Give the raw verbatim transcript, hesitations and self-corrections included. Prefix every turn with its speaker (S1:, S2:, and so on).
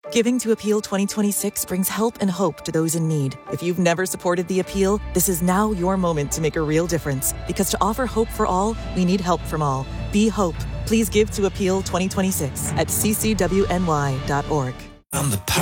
S1: Giving to Appeal twenty twenty-six brings help and hope to those in need. If you've never supported the Appeal, this is now your moment to make a real difference. Because to offer hope for all, we need help from all. Be hope. Please give to Appeal twenty twenty-six at c c w n y dot org.
S2: On the